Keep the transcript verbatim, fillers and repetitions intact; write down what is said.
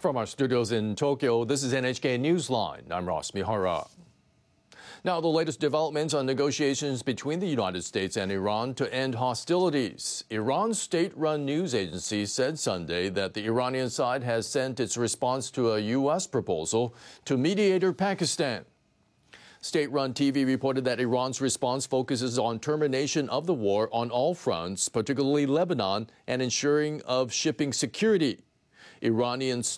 From our studios in Tokyo, this is N H K Newsline. I'm Ross Mihara. Now, the latest developments on negotiations between the United States and Iran to end hostilities. Iran's state-run news agency said Sunday that the Iranian side has sent its response to a U S proposal to mediator Pakistan. State-run T V reported that Iran's response focuses on termination of the war on all fronts, particularly Lebanon, and ensuring of shipping security. Iranian